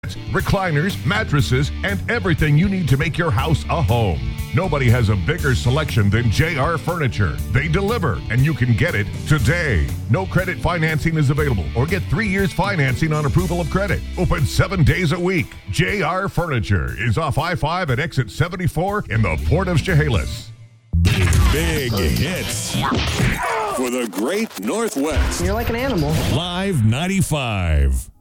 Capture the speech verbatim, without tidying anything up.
recliners, mattresses, and everything you need to make your house a home. Nobody has a bigger selection than J R Furniture. They deliver, and you can get it today. No credit financing is available, or get three years financing on approval of credit. Open seven days a week. J R Furniture is off I five at exit seventy-four in the Port of Chehalis. Big hits for the Great Northwest. You're like an animal. Live ninety-five.